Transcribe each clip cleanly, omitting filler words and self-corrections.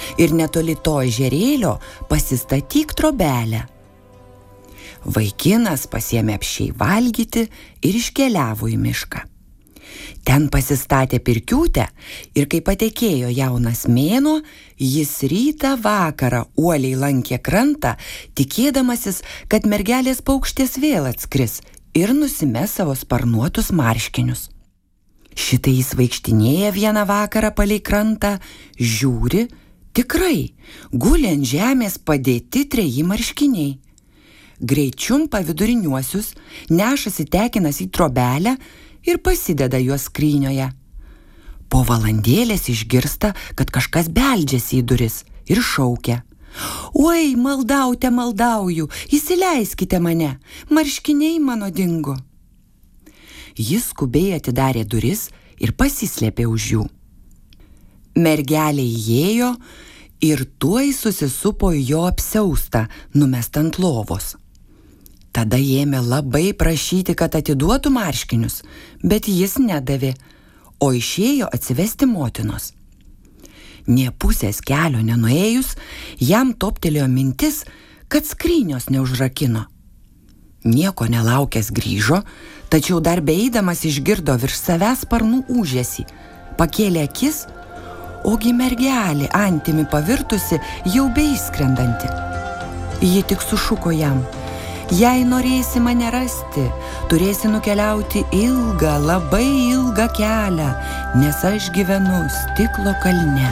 ir netoli to ežerėlio pasistatyk trobelę. Vaikinas pasiėmė apsčiai valgyti ir iškeliavo į mišką. Ten pasistatė pirkiūtę ir kai patekėjo jaunas mėnuo, jis rytą vakarą uoliai lankė krantą, tikėdamasis, kad mergelės paukštės vėl atskris ir nusimes savo sparnuotus marškinius. Šitai jis vaikštinėja vieną vakarą palei krantą, žiūri, tikrai, guli ant žemės padėti 3 marškiniai. Greit čiumpa viduriniuosius, nešasi tekinas į trobelę ir pasideda juos skrynioje. Po valandėlės išgirsta, kad kažkas beldžiasi į duris ir šaukia: "Oi, maldauju, įsileiskite mane, marškiniai mano dingo." Jis skubiai atidarė duris ir pasislėpė už jų. Mergelė įėjo ir tuoj susisupo į jo apsiaustą, numestą ant lovos. Tada ėmė labai prašyti, kad atiduotų marškinius, bet jis nedavė, o išėjo atsivesti motinos. Nė pusės kelio nenuėjus, jam toptelėjo mintis, kad skrynios neužrakino. Nieko nelaukęs grįžo, tačiau dar beeidamas išgirdo virš savęs sparnų ūžesį. Pakėlė akis, ogi mergelė antimi pavirtusi jau beišskrendanti. Ji tik sušuko jam: "Jei norėsi mane rasti, turėsi nukeliauti ilgą, labai ilgą kelią, nes aš gyvenu stiklo kalne."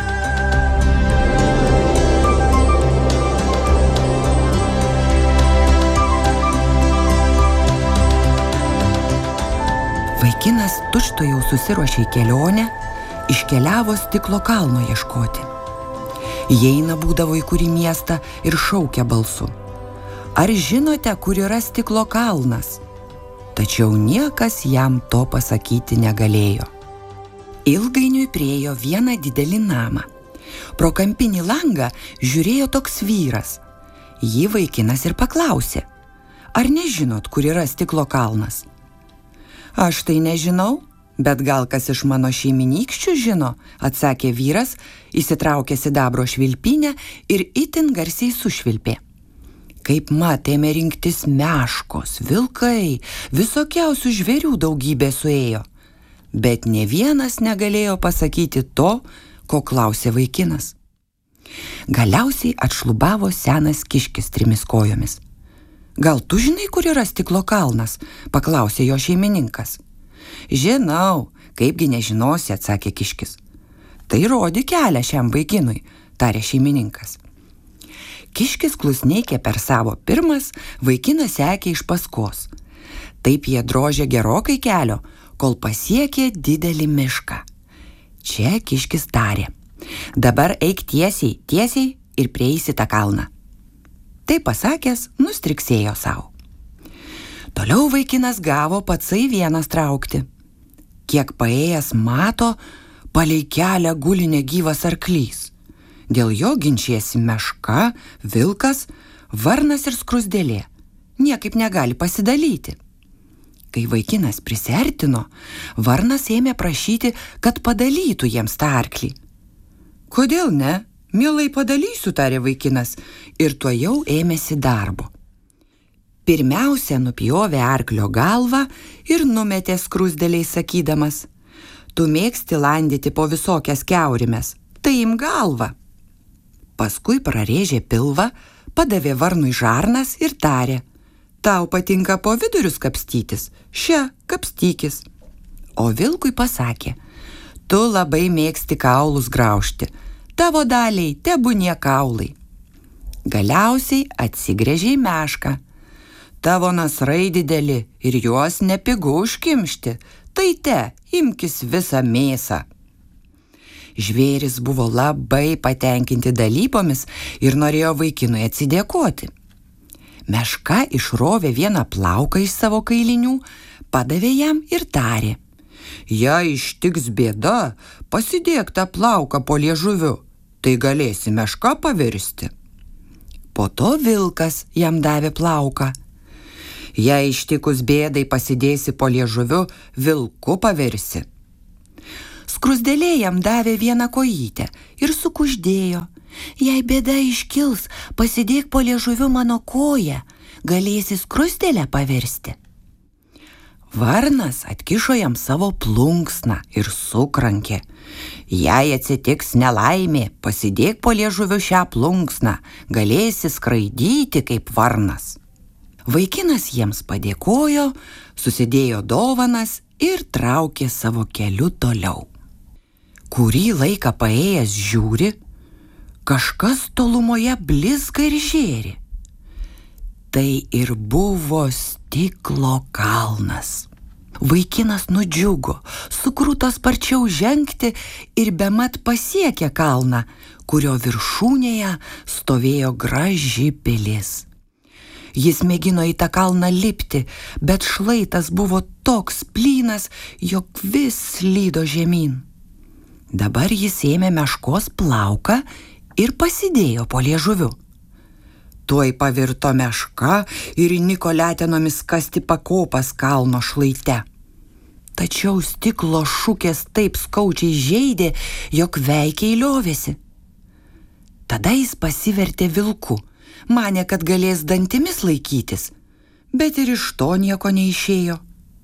Vaikinas tučtuojau susiruošė į kelionę, iškeliavo stiklo kalno ieškoti. Įeina būdavo į kurį miestą ir šaukia balsu: "Ar žinote, kur yra stiklo kalnas?" Tačiau niekas jam to pasakyti negalėjo. Ilgainiui priėjo vieną didelį namą. Pro kampinį langą žiūrėjo toks vyras. Jį vaikinas ir paklausė: "Ar nežinot, kur yra stiklo kalnas?" "Aš tai nežinau, bet gal kas iš mano šeiminykščių žino," atsakė vyras, įsitraukė sidabro švilpynę ir itin garsiai sušvilpė. Kaip mat ėmė rinktis meškos, vilkai, visokiausių žvėrių daugybė suėjo, bet ne vienas negalėjo pasakyti to, ko klausė vaikinas. Galiausiai atšlubavo senas kiškis 3 kojomis. "Gal tu žinai, kur yra stiklo kalnas?" paklausė jo šeimininkas. "Žinau, kaipgi nežinosi," atsakė kiškis. "Tai rodi kelią šiam vaikinui," tarė šeimininkas. Kiškis klusniai per savo pirmas, vaikinas sekė iš paskos. Taip jie drožė gerokai kelio, kol pasiekė didelį mišką. Čia kiškis tarė: "Dabar eik tiesiai ir prieisi tą kalną." Tai pasakęs, nustriksėjo savo. Toliau vaikinas gavo patsai vienas traukti. Kiek paėjęs mato, palei kelią guli negyvas arklys. Dėl jo ginčiasi meška, vilkas, varnas ir skruzdėlė. Niekaip negali pasidalyti. Kai vaikinas prisiartino, varnas ėmė prašyti, kad padalytų jiems tą arklį. "Kodėl ne? Mielai padalysiu," tarė vaikinas ir tuojau ėmėsi darbo. Pirmiausia nupjovė arklio galvą ir numetė skruzdėliai sakydamas: "Tu mėgsti landyti po visokias kiaurimes, tai imk galvą." Paskui prarėžė pilvą, padavė varnui žarnas ir tarė: "Tau patinka po vidurius kapstytis, še, kapstykis." O vilkui pasakė: "Tu labai mėgsti kaulus graužti, tavo daliai tebūnie kaulai." Galiausiai atsigręžė į mešką: "Tavo nasrai dideli ir juos nepigu užkimšti, tai imkis visą mėsą." Žvėris buvo labai patenkinti dalybomis ir norėjo vaikinui atsidėkoti. Meška išrovė vieną plauką iš savo kailinių, padavė jam ir tarė: "Jei ištiks bėda, pasidėk tą plauką po liežuviu, tai galėsi meška pavirsti." Po to vilkas jam davė plauką. "Jei ištikus bėdai pasidėsi po liežuviu, vilku pavirsi." Skruzdėlė jam davė vieną kojytę ir sukuždėjo: jei bėda iškils, pasidėk po liežuviu mano koją, galėsi skruzdėlę pavirsti. Varnas atkišo jam savo plunksną ir sukrankė: jei atsitiks nelaimė, pasidėk po liežuviu šią plunksną, galėsi skraidyti kaip varnas. Vaikinas jiems padėkojo, susidėjo dovanas ir traukė savo keliu toliau. Kurį laiką paėjęs žiūri, kažkas tolumoje blizga ir žėri. Tai ir buvo stiklo kalnas. Vaikinas nudžiugo, sukruto sparčiau žengti ir bemat pasiekė kalną, kurio viršūnėje stovėjo graži pilis. Jis mėgino į tą kalną lipti, bet šlaitas buvo toks plynas, jog vis slydo žemyn. Dabar jis ėmė meškos plauką ir pasidėjo po liežuviu. Tuoj pavirto meška ir įniko letenomis kasti pakopas kalno šlaite. Tačiau stiklo šukės taip skaudžiai žeidė, jog veikiai liovėsi. Tada jis pasivertė vilku, manė, kad galės dantimis laikytis, bet ir iš to nieko neišėjo.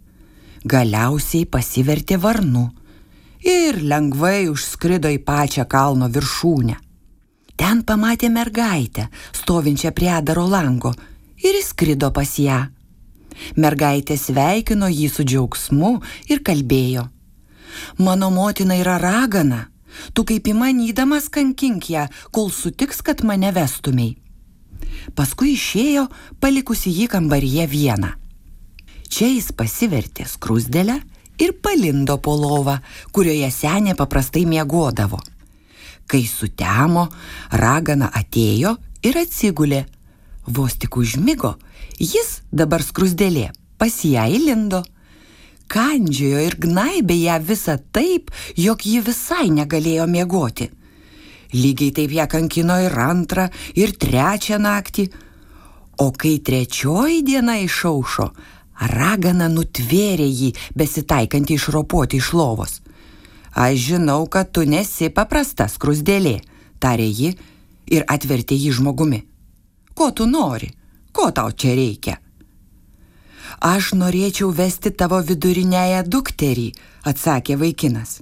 Galiausiai pasivertė varnu ir lengvai užskrido į pačią kalno viršūnę. Ten pamatė mergaitę, stovinčią prie adaro lango, ir įskrido pas ją. Mergaitė sveikino jį su džiaugsmu ir kalbėjo: mano motina yra ragana, tu kaip įmanydamas kankink ją, kol sutiks, kad mane vestumei. Paskui išėjo, palikusi jį kambaryje vieną. Čia jis pasivertė skruzdėlę ir palindo po lovą, kurioje senė paprastai miegodavo. Kai sutemo, ragana atėjo ir atsigulė. Vos tik užmigo, jis, dabar skruzdėlė, pas ją įlindo. Kandžiojo ir gnaibė ją visą taip, jog ji visai negalėjo miegoti. Lygiai taip ją kankino ir antrą, ir trečią naktį. O kai trečioji diena išaušo, ragana nutvėrė jį, besitaikantį išropoti iš lovos. Aš žinau, kad tu nesi paprasta skruzdėlė, tarė ji ir atvertė jį žmogumi. Ko tu nori? Ko tau čia reikia? Aš norėčiau vesti tavo viduriniąją dukterį, atsakė vaikinas.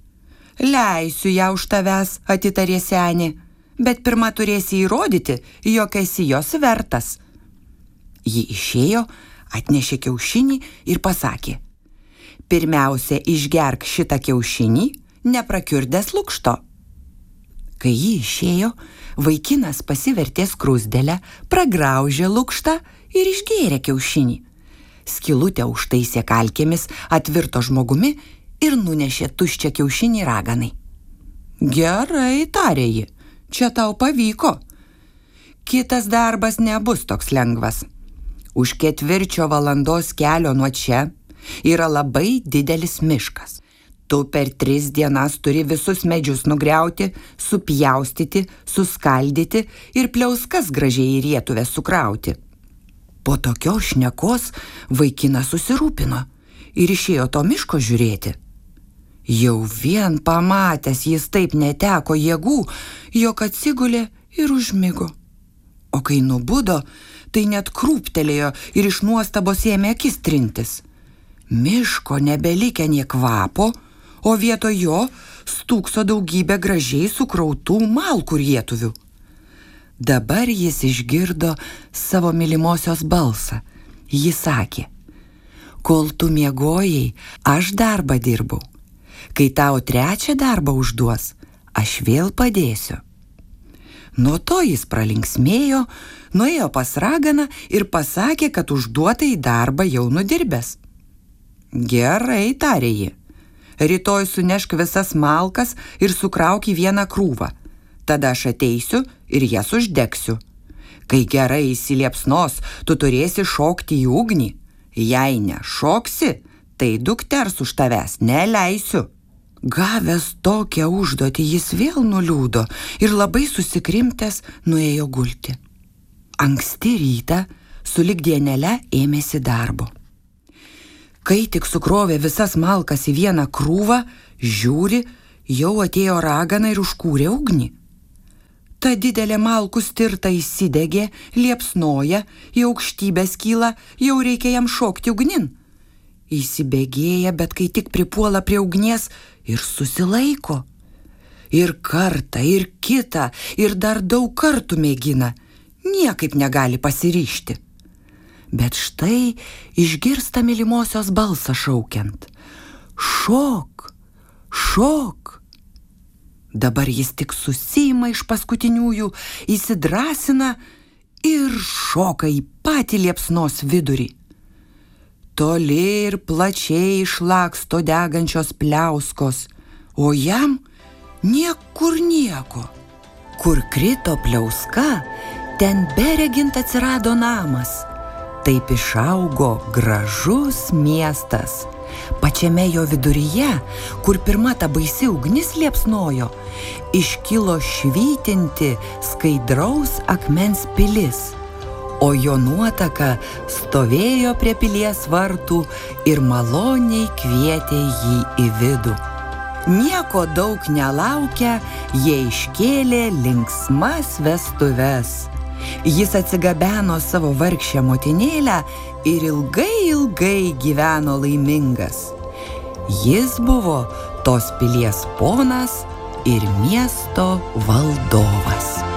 Leisiu ją už tavęs, atitarė senė, bet pirma turėsi įrodyti, jog esi jos vertas. Ji išėjo, atnešė kiaušinį ir pasakė: pirmiausia, išgerk šitą kiaušinį, neprakiurdęs lukšto. Kai ji išėjo, vaikinas pasivertė skruzdėlę, pragraužė lukštą ir išgėrė kiaušinį. Skylutę užtaisė kalkėmis, atvirto žmogumi ir nunešė tuščią kiaušinį raganai. Gerai, tarė ji, čia tau pavyko. Kitas darbas nebus toks lengvas. Už 4 valandos kelio nuo čia yra labai didelis miškas. Tu per 3 dienas turi visus medžius nugriauti, supjaustyti, suskaldyti ir pliauskas gražiai į rietuvę sukrauti. Po tokios šnekos vaikinas susirūpino ir išėjo to miško žiūrėti. Jau vien pamatęs jis taip neteko jėgų, jog atsigulė ir užmigo. O kai nubudo, tai net krūptelėjo ir iš nuostabos ėmė akis trintis. Miško nebelikę nė kvapo, o vietoj jo stūkso daugybė gražiai sukrautų malkų rietuvių. Dabar jis išgirdo savo mylimosios balsą. Ji sakė: kol tu miegojai, aš darbą dirbau. Kai tau 3 darbą užduos, aš vėl padėsiu. Nuo to jis pralinksmėjo, nuėjo pas raganą ir pasakė, kad užduotą į darbą jau nudirbęs. Gerai, tarė ji. Rytoj sunešk visas malkas ir sukrauk į vieną krūvą. Tada aš ateisiu ir jas uždegsiu. Kai gerai įsiliepsnos, tu turėsi šokti į ugnį. Jei nešoksi, tai dukters už tavęs neleisiu. Gavęs tokią užduotį, jis vėl nuliūdo ir labai susikrimtęs nuėjo gulti. Anksti rytą sulig dienele ėmėsi darbo. Kai tik sukrovė visas malkas į vieną krūvą, žiūri, jau atėjo ragana ir užkūrė ugnį. Ta didelė malkų stirta įsidegė, liepsnoja, į aukštybės kyla, jau reikia jam šokti ugnin. Įsibėgėja, bet kai tik pripuola prie ugnies ir susilaiko. Ir kartą, ir kitą, ir dar daug kartų mėgina, niekaip negali pasiryžti. Bet štai išgirsta mylimosios balsą šaukiant: šok, šok. Dabar jis tik susiima iš paskutiniųjų, įsidrąsina ir šoka į patį liepsnos vidurį. Toli ir plačiai išlaksto degančios pliauskos, o jam niekur nieko. Kur krito pliauska, ten beregint atsirado namas. Taip išaugo gražus miestas. Pačiame jo viduryje, kur pirma ta baisi ugnis liepsnojo, iškilo švytinti skaidraus akmens pilis, o jo nuotaka stovėjo prie pilies vartų ir maloniai kvietė jį į vidų. Nieko daug nelaukę, jie iškėlė linksmas vestuves. Jis atsigabeno savo vargšę motinėlę ir ilgai gyveno laimingas. Jis buvo tos pilies ponas ir miesto valdovas.